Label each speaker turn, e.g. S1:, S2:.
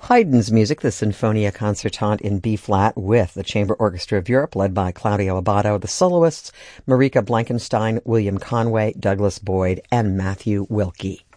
S1: Haydn's music, the Sinfonia Concertante in B-flat with the Chamber Orchestra of Europe, led by Claudio Abbado, the soloists, Marika Blankenstein, William Conway, Douglas Boyd, and Matthew Wilkie.